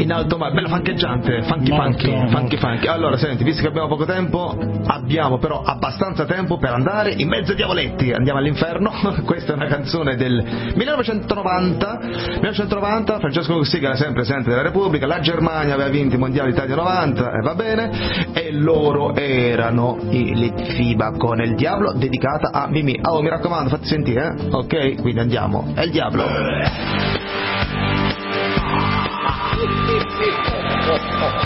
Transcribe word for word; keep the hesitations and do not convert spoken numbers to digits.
in alto mare, bella fancheggiante, funky Molto, funky, molto. funky funky. Allora, senti, visto che abbiamo poco tempo, abbiamo però abbastanza tempo per andare in mezzo ai diavoletti. Andiamo all'inferno. Questa è una canzone del millenovecentonovanta. millenovecentonovanta, Francesco Cossiga era sempre presidente della Repubblica, la Germania aveva vinto i mondiali Italia novanta, e va bene, e loro erano i Litfiba con Il Diavolo, dedicata a Mimì. Oh, mi raccomando, fatti sentire, eh? Ok, quindi andiamo. È il Diavolo.